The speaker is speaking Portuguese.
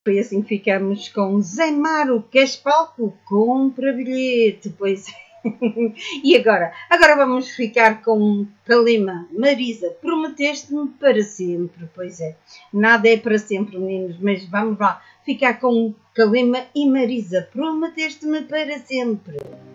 Foi assim que ficamos com Zé Mário, queres palco? Compra bilhete, pois é. E agora? Agora vamos ficar com Kalima. Marisa, prometeste-me para sempre, pois é. Nada é para sempre, meninos, mas vamos lá ficar com Kalima e Marisa. Prometeste-me para sempre.